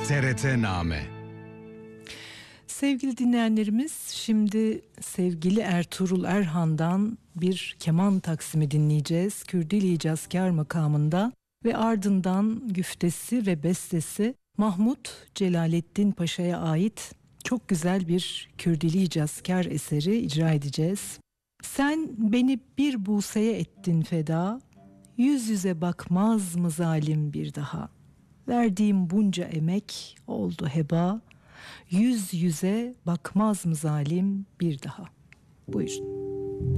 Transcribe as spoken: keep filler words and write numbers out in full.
T R T-Name. Sevgili dinleyenlerimiz, şimdi sevgili Ertuğrul Erhan'dan bir keman taksimi dinleyeceğiz. Kürdili Cazkar makamında ve ardından güftesi ve bestesi Mahmut Celaleddin Paşa'ya ait çok güzel bir Kürdili Cazkar eseri icra edeceğiz. Sen beni bir buseye ettin feda, yüz yüze bakmaz mı zalim bir daha? Verdiğim bunca emek oldu heba, yüz yüze bakmaz mı zalim bir daha? Buyurun.